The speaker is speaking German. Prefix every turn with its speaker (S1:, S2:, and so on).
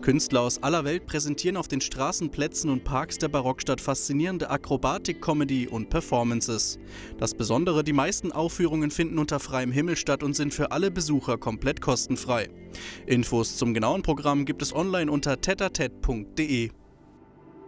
S1: Künstler aus aller Welt präsentieren auf den Straßen, Plätzen und Parks der Barockstadt faszinierende Akrobatik, Comedy und Performances. Das Besondere, die meisten Aufführungen finden unter freiem Himmel statt und sind für alle Besucher komplett kostenfrei. Infos zum genauen Programm gibt es online unter tetatet.de.